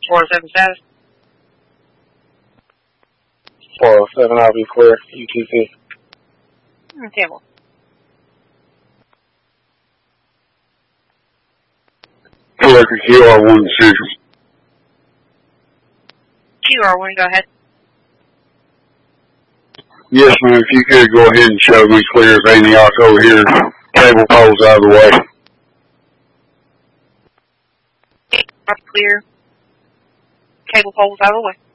407 status. 407, I'll be clear. UTC. Campbell. Electric QR16. QR1, go ahead. Yes, ma'am, if you could go ahead and show me clear as Antioch over here. Cable poles out of the way. Clear. Cable poles out of the way.